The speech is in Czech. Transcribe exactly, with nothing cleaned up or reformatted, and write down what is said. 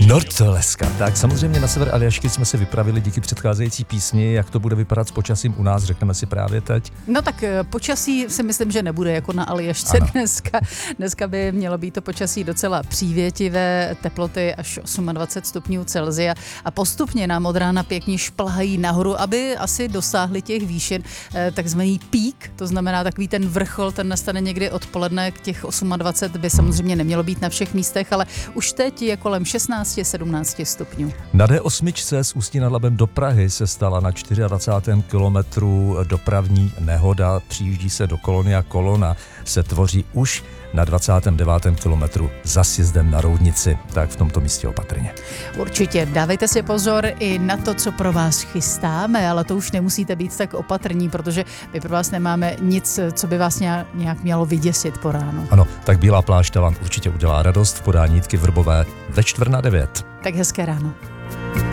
Nordleska. Tak samozřejmě na sever Aljašky jsme se vypravili díky předcházející písni. Jak to bude vypadat s počasím u nás, řekneme si právě teď. No tak počasí si myslím, že nebude jako na Aljašce dneska. Dneska by mělo být to počasí docela přívětivé, teploty až dvacet osm stupňů Celsia a postupně nám od rána pěkně šplhají nahoru, aby asi dosáhli těch výšin, takzvaný pík, to znamená takový ten vrchol, ten nastane někdy odpoledne, těch dvacet osm by samozřejmě nemělo být na všech místech, ale už teď je kolem šestnáct sedmnáct stupňů. Na D osm z Ústí nad Labem do Prahy se stala na dvacátém čtvrtém kilometru dopravní nehoda. Přijíždí se do kolony a kolona se tvoří už na dvacátém devátém kilometru za sjezdem na Roudnici. Tak v tomto místě opatrně. Určitě, dávejte si pozor i na to, co pro vás chystáme, ale to už nemusíte být tak opatrní, protože my pro vás nemáme nic, co by vás nějak mělo vyděsit po ránu. Ano, tak Bílá plášť vám určitě udělá radost v podání Jitky Vrbové ve čtvrt na devět. Tak hezké ráno.